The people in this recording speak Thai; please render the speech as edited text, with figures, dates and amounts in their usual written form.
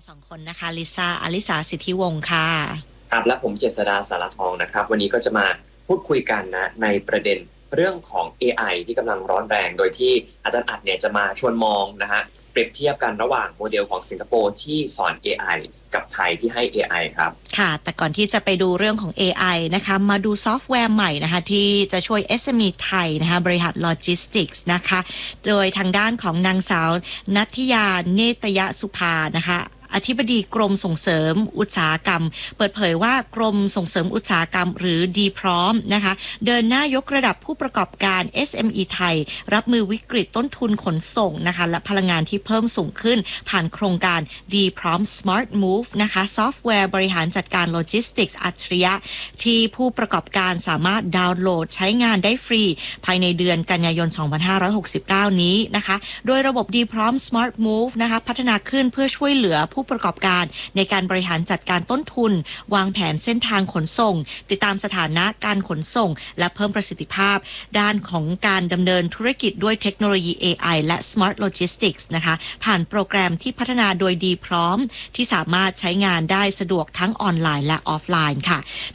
2คนนะคะลิซ่าอลิสาสิทธิวงศ์ค่ะครับและผมเจษดาสารทองนะครับวันนี้ก็จะมาพูดคุยกันนะในประเด็นเรื่องของ AI ที่กำลังร้อนแรงโดยที่อาจารย์อัดเนี่ยจะมาชวนมองนะฮะเปรียบเทียบกันระหว่างโมเดลของสิงคโปร์ที่สอน AI กับไทยที่ให้ AI ครับค่ะแต่ก่อนที่จะไปดูเรื่องของ AI นะคะมาดูซอฟต์แวร์ใหม่นะคะที่จะช่วย SME ไทยนะคะบริหารโลจิสติกส์นะคะโดยทางด้านของนางสาวนัทยาเนตยสุภานะคะอธิบดีกรมส่งเสริมอุตสาหกรรมเปิดเผยว่ากรมส่งเสริมอุตสาหกรรมหรือดีพร้อมนะคะเดินหน้ายกระดับผู้ประกอบการ SME ไทยรับมือวิกฤตต้นทุนขนส่งนะคะและพลังงานที่เพิ่มสูงขึ้นผ่านโครงการดีพร้อม Smart Move นะคะซอฟต์แวร์บริหารจัดการโลจิสติกส์อัจฉริยะที่ผู้ประกอบการสามารถดาวน์โหลดใช้งานได้ฟรีภายในเดือนกันยายน 2569 นี้นะคะโดยระบบดีพร้อม Smart Move นะคะพัฒนาขึ้นเพื่อช่วยเหลือผู้ประกอบการในการบริหารจัดการต้นทุนวางแผนเส้นทางขนส่งติดตามสถานะการขนส่งและเพิ่มประสิทธิภาพด้านของการดำเนินธุรกิจด้วยเทคโนโลยี AI และ Smart Logistics นะคะผ่านโปรแกรมที่พัฒนาโดยดีพร้อมที่สามารถใช้งานได้สะดวกทั้งออนไลน์และออฟไลน์ค่ะ